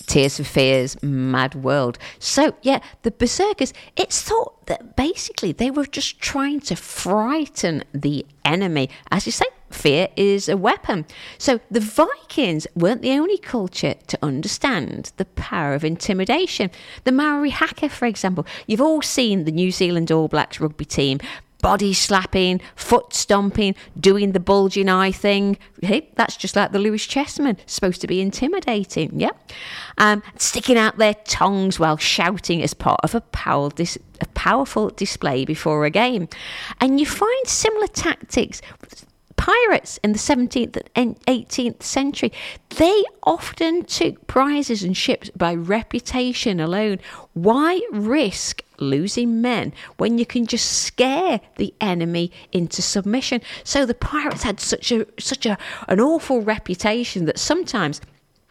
Tears for Fears, Mad World. So, yeah, the Berserkers, it's thought that basically they were just trying to frighten the enemy. As you say, fear is a weapon. So the Vikings weren't the only culture to understand the power of intimidation. The Maori haka, for example, you've all seen the New Zealand All Blacks rugby team body slapping, foot stomping, doing the bulging eye thing. Hey, that's just like the Lewis Chessman, supposed to be intimidating, yeah? Sticking out their tongues while shouting as part of a powerful display before a game. And you find similar tactics. Pirates in the 17th and 18th century, they often took prizes and ships by reputation alone. Why risk losing men when you can just scare the enemy into submission? So the pirates had such an awful reputation that sometimes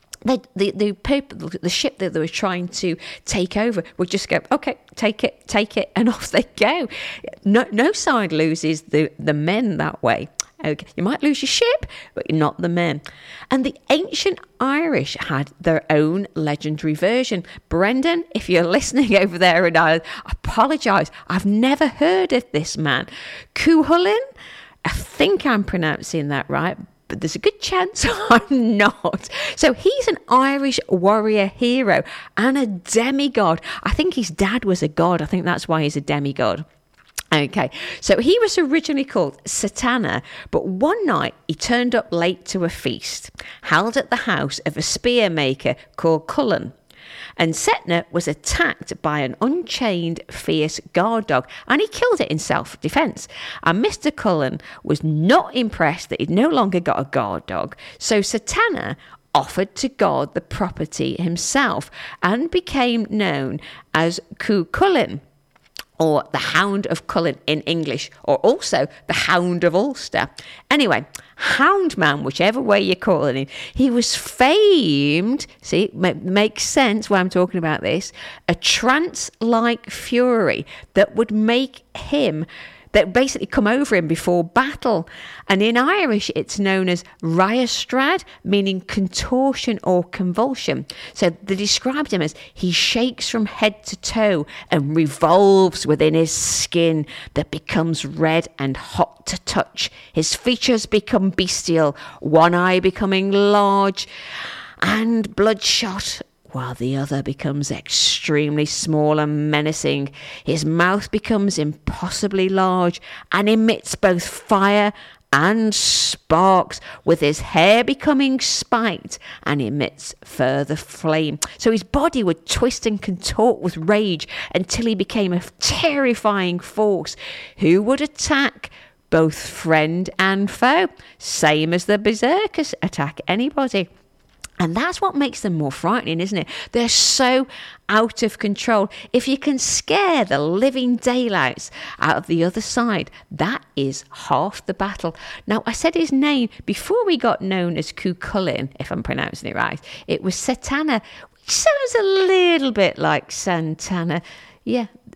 the ship that they were trying to take over would just go, okay, take it, and off they go. No side loses the men that way. Okay, you might lose your ship, but not the men. And the ancient Irish had their own legendary version. Brendan, if you're listening over there in Ireland, I apologise, I've never heard of this man. Cuchulainn, I think I'm pronouncing that right, but there's a good chance I'm not. So he's an Irish warrior hero and a demigod. I think his dad was a god. I think that's why he's a demigod. Okay, so he was originally called Setana, but one night he turned up late to a feast held at the house of a spear maker called Cullen. And Setna was attacked by an unchained, fierce guard dog, and he killed it in self-defence. And Mr. Cullen was not impressed that he'd no longer got a guard dog, so Setana offered to guard the property himself and became known as Cuchulainn, or the Hound of Cullen in English, or also the Hound of Ulster. Anyway, Houndman, whichever way you're calling him, he was famed, see, makes sense why I'm talking about this, a trance-like fury that would make him, that basically come over him before battle. And in Irish, it's known as riostrad, meaning contortion or convulsion. So they described him as he shakes from head to toe and revolves within his skin that becomes red and hot to touch. His features become bestial, one eye becoming large and bloodshot, while the other becomes extremely small and menacing. His mouth becomes impossibly large and emits both fire and sparks, with his hair becoming spiked and emits further flame. So his body would twist and contort with rage until he became a terrifying force who would attack both friend and foe, same as the berserkers attack anybody. And that's what makes them more frightening, isn't it? They're so out of control. If you can scare the living daylights out of the other side, that is half the battle. Now, I said his name before we got known as Cuchulainn, if I'm pronouncing it right. It was Setana, which sounds a little bit like Santana. Yeah,